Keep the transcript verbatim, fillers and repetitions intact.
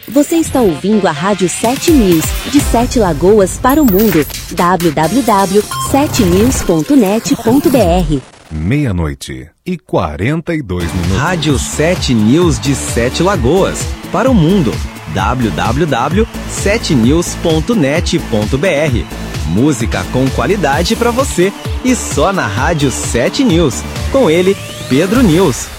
Você está ouvindo a Rádio sete News, de Sete Lagoas para o mundo. w w w ponto sete news ponto net ponto b r. Meia-noite e quarenta e dois minutos. Rádio sete News de Sete Lagoas para o mundo. w w w ponto sete news ponto net ponto b r. Música com qualidade para você e só na Rádio sete News. Com ele, Pedro News.